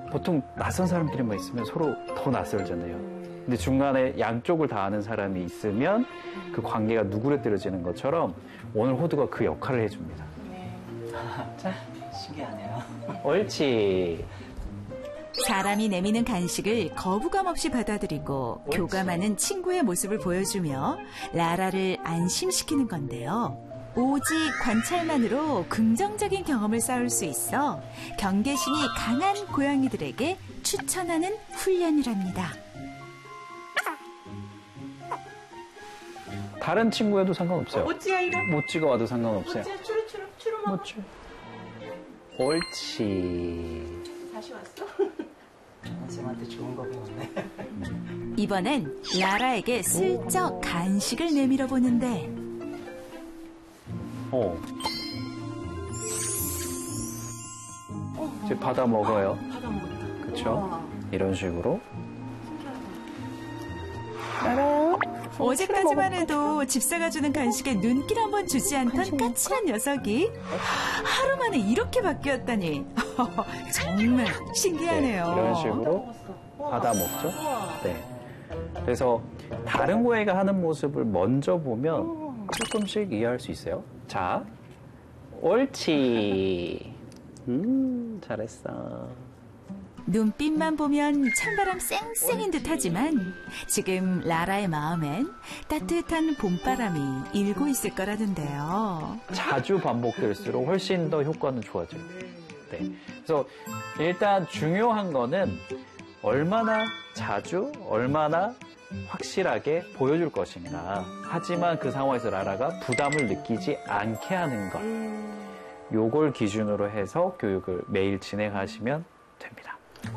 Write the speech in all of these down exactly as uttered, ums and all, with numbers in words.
보통 낯선 사람끼리만 있으면 서로 더 낯설잖아요. 근데 중간에 양쪽을 다 아는 사람이 있으면 그 관계가 누그러뜨려지는 것처럼 오늘 호두가 그 역할을 해줍니다. 네. 자, 신기하네요. 옳지. 사람이 내미는 간식을 거부감 없이 받아들이고 옳지. 교감하는 친구의 모습을 보여주며 라라를 안심시키는 건데요. 오직 관찰만으로 긍정적인 경험을 쌓을 수 있어 경계심이 강한 고양이들에게 추천하는 훈련이랍니다. 다른 친구여도 상관없어요. 모찌야 이거? 모찌가 와도 상관없어요. 모찌야 추루추루 추루 먹어. 모찌. 옳지. 다시 왔어? 선생님한테 좋은 거 배웠네. 이번엔 라라에게 슬쩍 간식을 내밀어 보는데 어. 이제 받아 먹어요. 받아 먹었다. 그쵸? 우와. 이런 식으로. 어제까지만 해도 집사가 주는 간식에 눈길 한번 주지 않던 까칠한 녀석이 하루 만에 이렇게 바뀌었다니 정말 신기하네요. 네, 이런 식으로 받아 먹죠. 네. 그래서 다른 고양이가 하는 모습을 먼저 보면 조금씩 이해할 수 있어요. 자, 옳지. 음, 잘했어. 눈빛만 보면 찬바람 쌩쌩인 듯하지만 지금 라라의 마음엔 따뜻한 봄바람이 일고 있을 거라는데요. 자주 반복될수록 훨씬 더 효과는 좋아져요. 네. 그래서 일단 중요한 거는 얼마나 자주, 얼마나 확실하게 보여줄 것인가. 하지만 그 상황에서 라라가 부담을 느끼지 않게 하는 것. 요걸 기준으로 해서 교육을 매일 진행하시면 됩니다.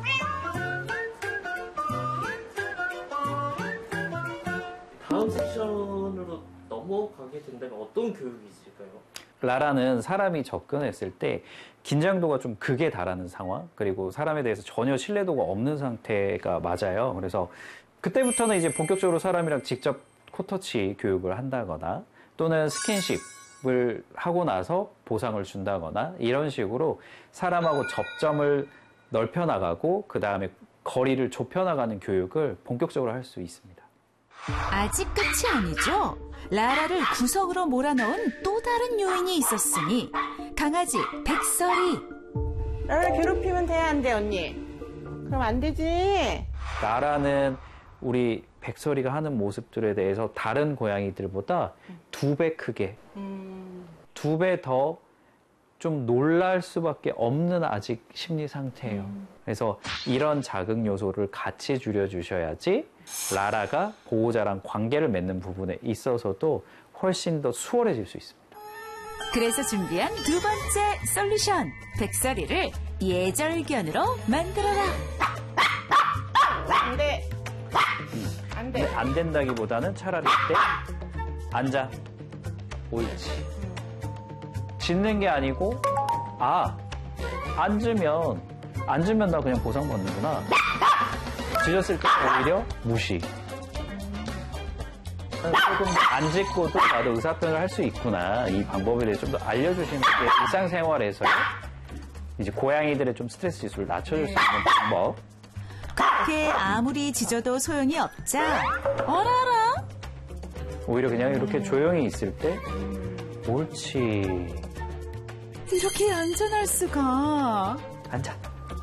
다음 섹션으로 넘어가게 된다면 어떤 교육이 있을까요? 라라는 사람이 접근했을 때 긴장도가 좀 극에 달하는 상황, 그리고 사람에 대해서 전혀 신뢰도가 없는 상태가 맞아요. 그래서 그때부터는 이제 본격적으로 사람이랑 직접 코터치 교육을 한다거나 또는 스킨십을 하고 나서 보상을 준다거나 이런 식으로 사람하고 접점을 넓혀나가고 그 다음에 거리를 좁혀나가는 교육을 본격적으로 할 수 있습니다. 아직 끝이 아니죠. 라라를 구석으로 몰아넣은 또 다른 요인이 있었으니 강아지 백설이. 나를 괴롭히면 돼, 안 돼, 언니? 그럼 안 되지. 라라는 우리 백설이가 하는 모습들에 대해서 다른 고양이들보다 두 배 크게, 음. 두 배 더 좀 놀랄 수밖에 없는 아직 심리 상태예요. 음. 그래서 이런 자극 요소를 같이 줄여주셔야지 라라가 보호자랑 관계를 맺는 부분에 있어서도 훨씬 더 수월해질 수 있습니다. 그래서 준비한 두 번째 솔루션. 백설이를 예절견으로 만들어라. 안 돼. 안 돼. 근데 안 된다기보다는 차라리 이때 앉아. 옳지. 짖는 게 아니고 아 앉으면 앉으면 나 그냥 보상받는구나. 짖었을 때 오히려 무시. 조금 안 짖고도 나도 의사표현을 할 수 있구나. 이 방법에 대해 좀 더 알려주시는 게 일상생활에서 이제 고양이들의 좀 스트레스 지수를 낮춰줄 수 있는 방법. 그렇게 아무리 짖어도 소용이 없자 어라라. 오히려 그냥 이렇게 조용히 있을 때 옳지. 이렇게 안전할 수가. 앉아.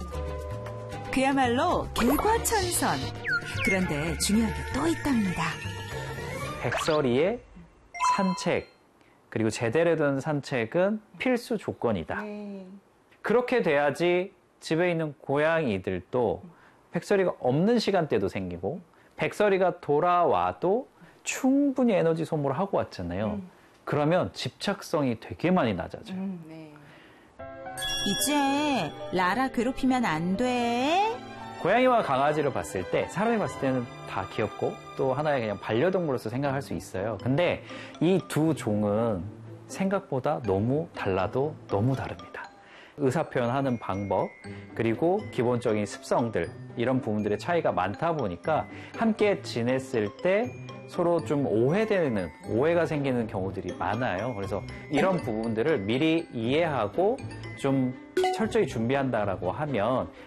그야말로 개과천선. 그런데 중요한 게 또 있답니다. 백설이의 산책, 그리고 제대로 된 산책은 필수 조건이다. 네. 그렇게 돼야지 집에 있는 고양이들도 백설이가 없는 시간대도 생기고 백설이가 돌아와도 충분히 에너지 소모를 하고 왔잖아요. 음. 그러면 집착성이 되게 많이 낮아져요. 음, 네. 이제 라라 괴롭히면 안 돼. 고양이와 강아지를 봤을 때 사람이 봤을 때는 다 귀엽고 또 하나의 그냥 반려동물로서 생각할 수 있어요. 근데 이 두 종은 생각보다 너무 달라도 너무 다릅니다. 의사표현하는 방법, 그리고 기본적인 습성들, 이런 부분들의 차이가 많다 보니까 함께 지냈을 때 서로 좀 오해되는, 오해가 생기는 경우들이 많아요. 그래서 이런 부분들을 미리 이해하고 좀 철저히 준비한다라고 하면